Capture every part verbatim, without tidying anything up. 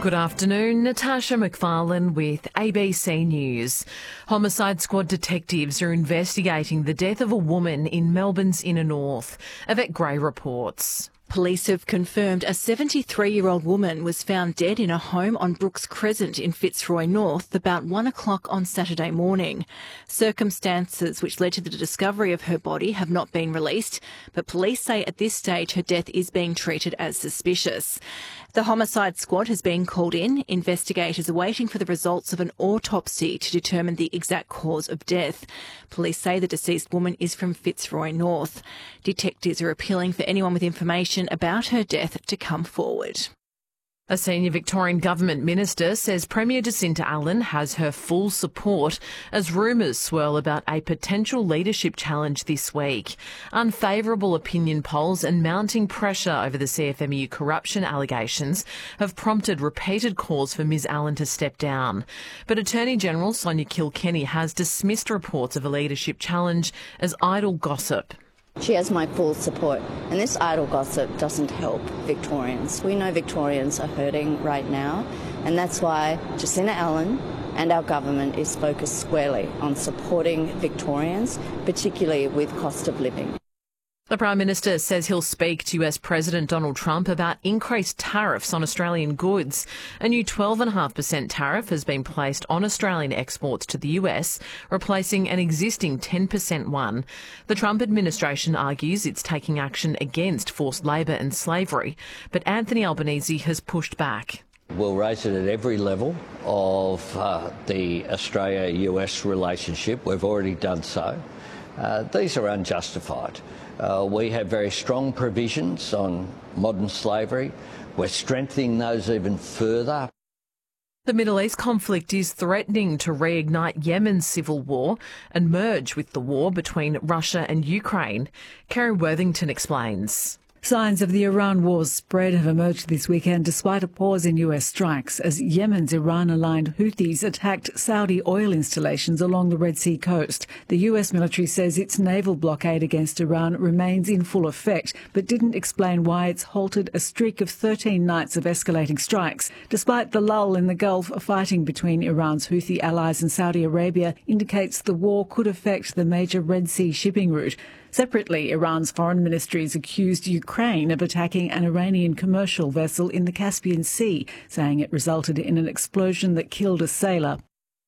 Good afternoon, Natasha McFarlane with A B C News. Homicide Squad detectives are investigating the death of a woman in Melbourne's inner north. Yvette Gray reports. Police have confirmed a seventy-three-year-old woman was found dead in a home on Brooks Crescent in Fitzroy North about one o'clock on Saturday morning. Circumstances which led to the discovery of her body have not been released, but police say at this stage her death is being treated as suspicious. The Homicide Squad has been called in. Investigators are waiting for the results of an autopsy to determine the exact cause of death. Police say the deceased woman is from Fitzroy North. Detectives are appealing for anyone with information about her death to come forward. A senior Victorian government minister says Premier Jacinta Allan has her full support as rumours swirl about a potential leadership challenge this week. Unfavourable opinion polls and mounting pressure over the C F M U corruption allegations have prompted repeated calls for Ms Allan to step down. But Attorney General Sonia Kilkenny has dismissed reports of a leadership challenge as idle gossip. She has my full support, and this idle gossip doesn't help Victorians. We know Victorians are hurting right now, and that's why Jacinta Allan and our government is focused squarely on supporting Victorians, particularly with cost of living. The Prime Minister says he'll speak to U S President Donald Trump about increased tariffs on Australian goods. A new twelve point five percent tariff has been placed on Australian exports to the U S, replacing an existing ten percent one. The Trump administration argues it's taking action against forced labour and slavery, but Anthony Albanese has pushed back. We'll raise it at every level of uh, the Australia-U S relationship. We've already done so. Uh, these are unjustified. Uh, we have very strong provisions on modern slavery. We're strengthening those even further. The Middle East conflict is threatening to reignite Yemen's civil war and merge with the war between Russia and Ukraine. Kerry Worthington explains. Signs of the Iran war's spread have emerged this weekend despite a pause in U S strikes as Yemen's Iran-aligned Houthis attacked Saudi oil installations along the Red Sea coast. The U S military says its naval blockade against Iran remains in full effect, but didn't explain why it's halted a streak of thirteen nights of escalating strikes. Despite the lull in the Gulf, fighting between Iran's Houthi allies and Saudi Arabia indicates the war could affect the major Red Sea shipping route. Separately, Iran's foreign ministry has accused Ukraine of attacking an Iranian commercial vessel in the Caspian Sea, saying it resulted in an explosion that killed a sailor.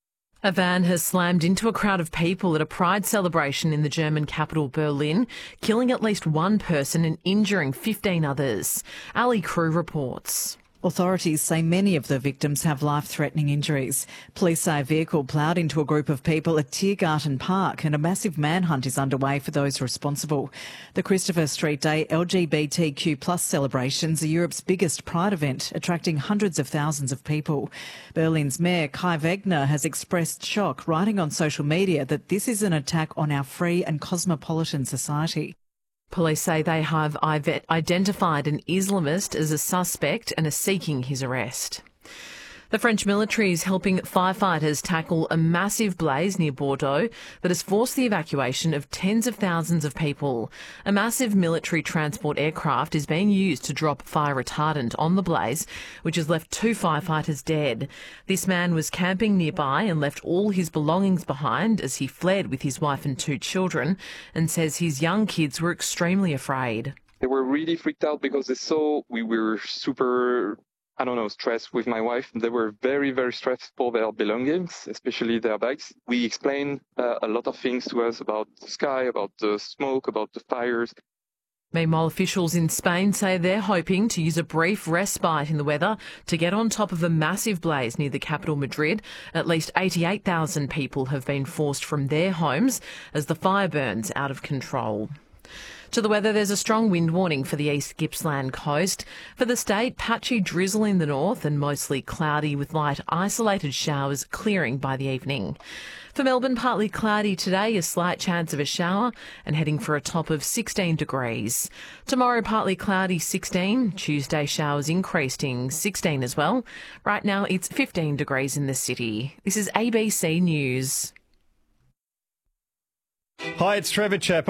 A van has slammed into a crowd of people at a pride celebration in the German capital Berlin, killing at least one person and injuring fifteen others. Ali Crew reports. Authorities say many of the victims have life-threatening injuries. Police say a vehicle ploughed into a group of people at Tiergarten Park and a massive manhunt is underway for those responsible. The Christopher Street Day L G B T Q plus celebrations are Europe's biggest pride event, attracting hundreds of thousands of people. Berlin's Mayor Kai Wegner has expressed shock, writing on social media that this is an attack on our free and cosmopolitan society. Police say they have identified an Islamist as a suspect and are seeking his arrest. The French military is helping firefighters tackle a massive blaze near Bordeaux that has forced the evacuation of tens of thousands of people. A massive military transport aircraft is being used to drop fire retardant on the blaze, which has left two firefighters dead. This man was camping nearby and left all his belongings behind as he fled with his wife and two children, and says his young kids were extremely afraid. They were really freaked out because they saw we were super... I don't know, stressed with my wife. They were very, very stressed for their belongings, especially their bags. We explained uh, a lot of things to us about the sky, about the smoke, about the fires. Meanwhile, officials in Spain say they're hoping to use a brief respite in the weather to get on top of the massive blaze near the capital, Madrid. At least eighty-eight thousand people have been forced from their homes as the fire burns out of control. To the weather, there's a strong wind warning for the East Gippsland coast. For the state, patchy drizzle in the north and mostly cloudy with light isolated showers clearing by the evening. For Melbourne, partly cloudy today, a slight chance of a shower and heading for a top of sixteen degrees. Tomorrow, partly cloudy, sixteen. Tuesday, showers increasing, sixteen as well. Right now, it's fifteen degrees in the city. This is A B C News. Hi, it's Trevor Chappell.